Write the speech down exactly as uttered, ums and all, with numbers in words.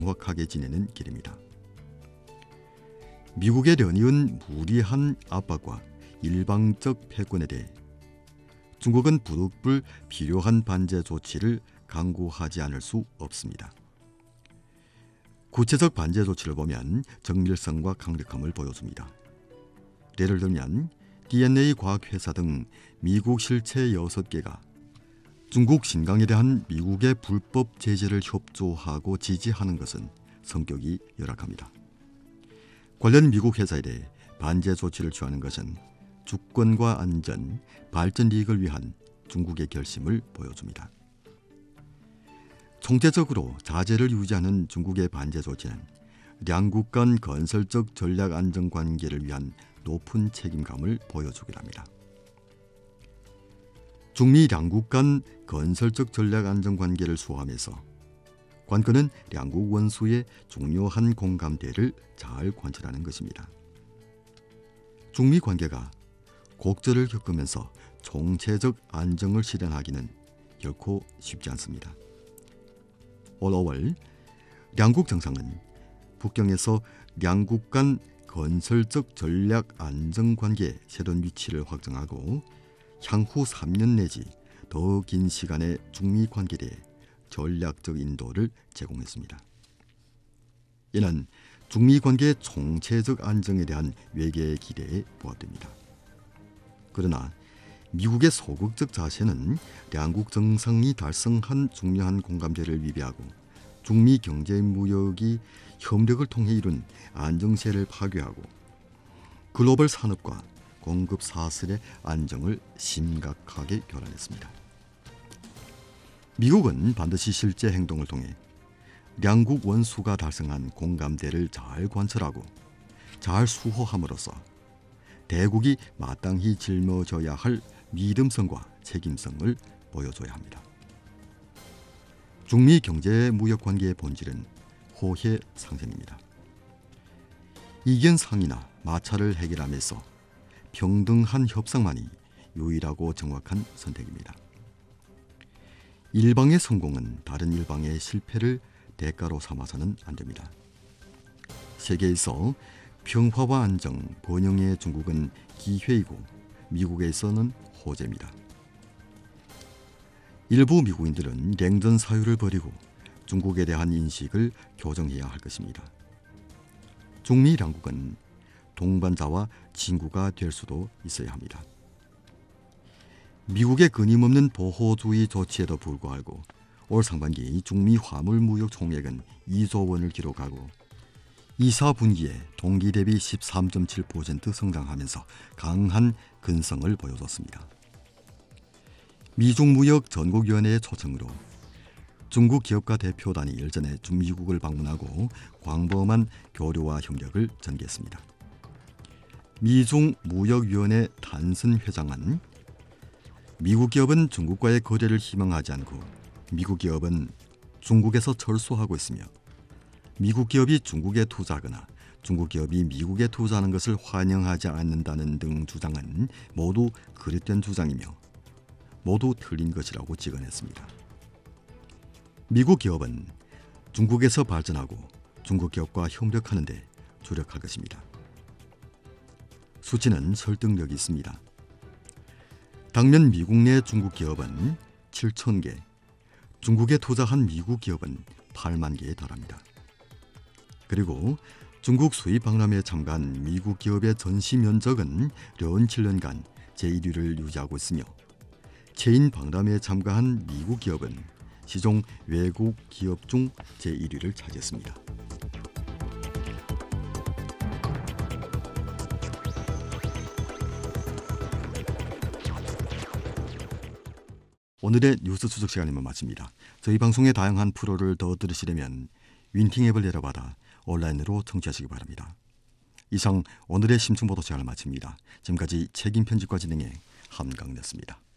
명확하게 지내는 길입니다. 미국의 연이은 무리한 압박과 일방적 패권에 대해 중국은 부득불 필요한 반제 조치를 강구하지 않을 수 없습니다. 구체적 반제 조치를 보면 정밀성과 강력함을 보여줍니다. 예를 들면 디엔에이 과학회사 등 미국 실체 여섯 개가 중국 신강에 대한 미국의 불법 제재를 협조하고 지지하는 것은 성격이 열악합니다. 관련 미국 회사에 대해 반제 조치를 취하는 것은 주권과 안전, 발전 이익을 위한 중국의 결심을 보여줍니다. 총체적으로 자제를 유지하는 중국의 반제 조치는 양국 간 건설적 전략 안정 관계를 위한 높은 책임감을 보여주기도 합니다. 중미 양국 간 건설적 전략 안정 관계를 수호하면서 관건은 양국 원수의 중요한 공감대를 잘 관찰하는 것입니다. 중미 관계가 곡절을 겪으면서 총체적 안정을 실현하기는 결코 쉽지 않습니다. 올 오월 양국 정상은 북경에서 양국 간 건설적 전략 안정 관계의 새로운 위치를 확정하고 향후 삼 년 내지 더 긴 시간의 중미 관계에 대해 전략적 인도를 제공했습니다. 이는 중미 관계의 총체적 안정에 대한 외교의 기대에 부합됩니다. 그러나 미국의 소극적 자세는 양국 정상이 달성한 중요한 공감대를 위배하고 중미 경제 무역이 협력을 통해 이룬 안정세를 파괴하고 글로벌 산업과 공급 사슬의 안정을 심각하게 교란했습니다. 미국은 반드시 실제 행동을 통해 양국 원수가 달성한 공감대를 잘 관철하고 잘 수호함으로써 대국이 마땅히 짊어져야 할 믿음성과 책임성을 보여줘야 합니다. 중미 경제 무역 관계의 본질은 호혜 상생입니다. 이견 상의나 마찰을 해결하면서 평등한 협상만이 유일하고 정확한 선택입니다. 일방의 성공은 다른 일방의 실패를 대가로 삼아서는 안 됩니다. 세계에서 평화와 안정, 번영의 중국은 기회이고 미국에서는 호재입니다. 일부 미국인들은 냉전 사유를 버리고 중국에 대한 인식을 교정해야 할 것입니다. 중미 양국은 동반자와 친구가 될 수도 있어야 합니다. 미국의 끊임없는 보호주의 조치에도 불구하고 올 상반기 중미 화물 무역 총액은 이조 원을 기록하고 이 사 분기에 동기 대비 십삼 점 칠 퍼센트 성장하면서 강한 근성을 보여줬습니다. 미중무역 전국위원회의 초청으로 중국 기업가 대표단이 일전에 중미국을 방문하고 광범한 교류와 협력을 전개했습니다. 미중무역위원회 단슨 회장은 미국 기업은 중국과의 거래를 희망하지 않고 미국 기업은 중국에서 철수하고 있으며 미국 기업이 중국에 투자하거나 중국 기업이 미국에 투자하는 것을 환영하지 않는다는 등 주장은 모두 그릇된 주장이며 모두 틀린 것이라고 직언했습니다. 미국 기업은 중국에서 발전하고 중국 기업과 협력하는 데 주력할 것입니다. 수치는 설득력이 있습니다. 당면 미국 내 중국 기업은 칠천 개, 중국에 투자한 미국 기업은 팔만 개에 달합니다. 그리고 중국 수입 박람회에 참가한 미국 기업의 전시 면적은 연 칠 년간 제일 위를 유지하고 있으며 체인 박람회에 참가한 미국 기업은 시종 외국 기업 중 제일 위를 차지했습니다. 오늘의 뉴스 추적 시간이면 마칩니다. 저희 방송의 다양한 프로를 더 들으시려면 윈팅 앱을 내려받아 온라인으로 청취하시기 바랍니다. 이상 오늘의 심층보도 시간을 마칩니다. 지금까지 책임 편집과 진행의 함강이었습니다.